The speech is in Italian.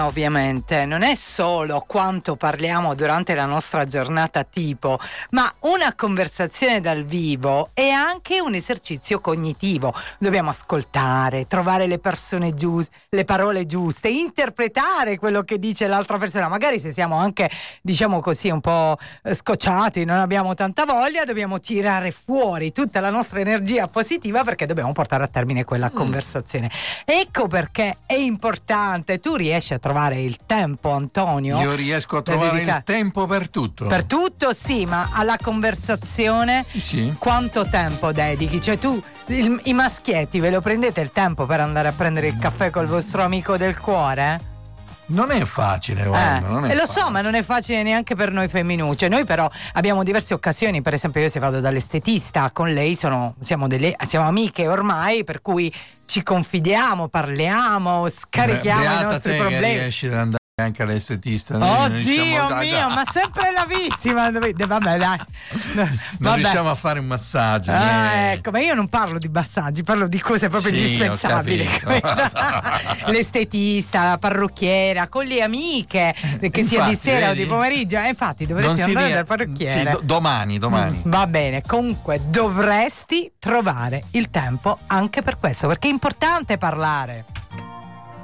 Ovviamente non è solo quanto parliamo durante la nostra giornata tipo, ma una conversazione dal vivo è anche un esercizio cognitivo. Dobbiamo ascoltare, trovare le persone giuste, le parole giuste, interpretare quello che dice l'altra persona. Magari se siamo anche, diciamo così, un po' scocciati, non abbiamo tanta voglia, dobbiamo tirare fuori tutta la nostra energia positiva perché dobbiamo portare a termine quella conversazione. Ecco perché è importante. Tu riesci a trovare il tempo, Antonio? Io riesco a trovare il tempo per tutto. Per tutto sì, ma alla conversazione sì. Quanto tempo dedichi? Cioè tu, i maschietti, ve lo prendete il tempo per andare a prendere il caffè col vostro amico del cuore? Non è facile, guarda, non è lo facile. so, ma non è facile neanche per noi femminucce. Noi però abbiamo diverse occasioni, per esempio io se vado dall'estetista con lei siamo amiche ormai, per cui ci confidiamo, parliamo, scarichiamo i nostri problemi. Che riesci ad andare anche all'estetista. Oh Dio mio, ma sempre la vittima. Vabbè, dai. Non riusciamo a fare un massaggio. Ecco, ma io non parlo di massaggi, parlo di cose proprio indispensabili. L'estetista, la parrucchiera, con le amiche, che sia di sera o di pomeriggio. Infatti dovresti andare dal parrucchiere. Sì, domani. Va bene, comunque dovresti trovare il tempo anche per questo, perché è importante parlare.